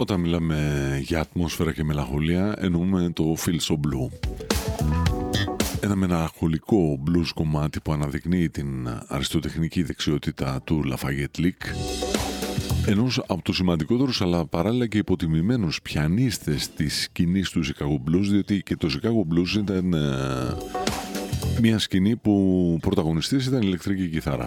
Όταν μιλάμε για ατμόσφαιρα και μελαγχολία εννοούμε το Feel So Blue. Ένα μελαγχολικό blues κομμάτι που αναδεικνύει την αριστοτεχνική δεξιότητα του Lafayette Lick, ενός από τους σημαντικότερους αλλά παράλληλα και υποτιμημένους πιανίστες της σκηνής του Chicago Blues, διότι και το Chicago Blues ήταν μια σκηνή που πρωταγωνιστής ήταν η ηλεκτρική κιθάρα.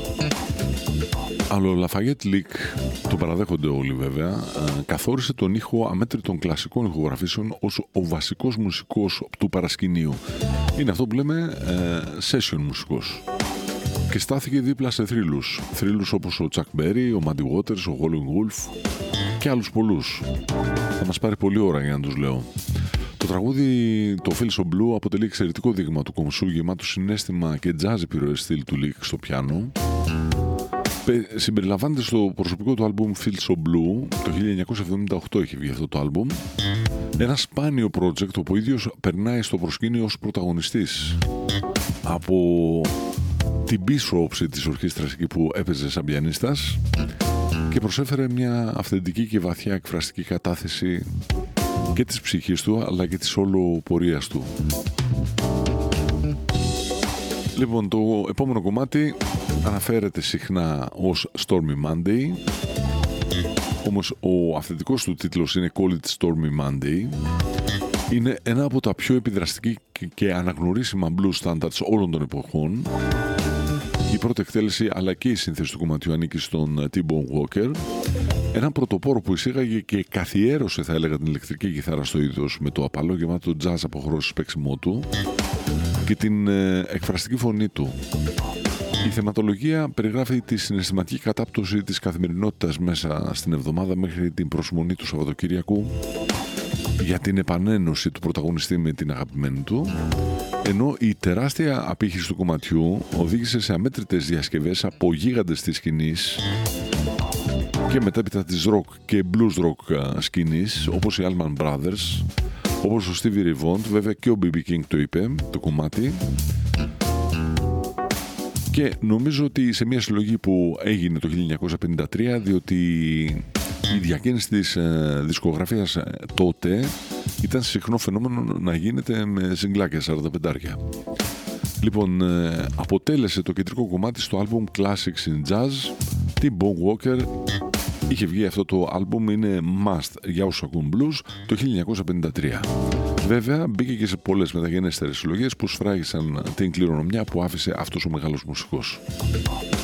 Αλλά ο Lafayette Lick, το παραδέχονται όλοι βέβαια, καθόρισε τον ήχο αμέτρητων κλασικών ηχογραφήσεων ως ο βασικός μουσικός του παρασκηνίου. Είναι αυτό που λέμε session μουσικός. Και στάθηκε δίπλα σε θρύλους όπως ο Chuck Berry, ο Muddy Waters, ο Howlin' Wolf και άλλους πολλούς. Θα μας πάρει πολλή ώρα για να τους λέω. Το τραγούδι, το Feel So Blue, αποτελεί εξαιρετικό δείγμα του κομψού, γεμάτο συναίσθημα και jazz επιρροές στυλ του Lick στο πιάνο. Συμπεριλαμβάνεται στο προσωπικό του άλμπουμ Feel So Blue. Το 1978 έχει βγει αυτό το άλμπουμ. Ένα σπάνιο project όπου ο ίδιος περνάει στο προσκήνιο ως πρωταγωνιστής από την πίσω όψη της ορχήστρας εκεί που έπαιζε σαν πιανίστας και προσέφερε μια αυθεντική και βαθιά εκφραστική κατάθεση και της ψυχής του αλλά και της όλο πορείας του. Λοιπόν, το επόμενο κομμάτι αναφέρεται συχνά ως Stormy Monday, όμως ο αυθεντικός του τίτλος είναι Call It Stormy Monday. Είναι ένα από τα πιο επιδραστική και αναγνωρίσιμα blues standards όλων των εποχών. Η πρώτη εκτέλεση αλλά και η σύνθεση του κομματιού ανήκει στον T-Bone Walker, ένα πρωτοπόρο που εισήγαγε και καθιέρωσε, θα έλεγα, την ηλεκτρική κιθάρα στο είδος με το απαλό γεμάτο jazz αποχρώσεις παίξιμό του και την εκφραστική φωνή του. Η θεματολογία περιγράφει τη συναισθηματική κατάπτωση της καθημερινότητας μέσα στην εβδομάδα μέχρι την προσμονή του Σαββατοκύριακου για την επανένωση του πρωταγωνιστή με την αγαπημένη του, ενώ η τεράστια απήχηση του κομματιού οδήγησε σε αμέτρητες διασκευές από γίγαντες της σκηνής και μετέπειτα της rock και blues rock σκηνής, όπως οι Allman Brothers, όπως ο Stevie Ray Vaughan, βέβαια και ο B.B. King το είπε το κομμάτι. Και νομίζω ότι σε μια συλλογή που έγινε το 1953, διότι η διακίνηση της δισκογραφίας τότε ήταν συχνό φαινόμενο να γίνεται με ζιγκλάκια 45. Λοιπόν, αποτέλεσε το κεντρικό κομμάτι στο άλμπουμ Classics in Jazz. T-Bone Walker είχε βγει αυτό το άλμπουμ, είναι must για όσους ακούν blues, το 1953. Βέβαια μπήκε και σε πολλές μεταγενέστερες συλλογές που σφράγισαν την κληρονομιά που άφησε αυτός ο μεγάλος μουσικός.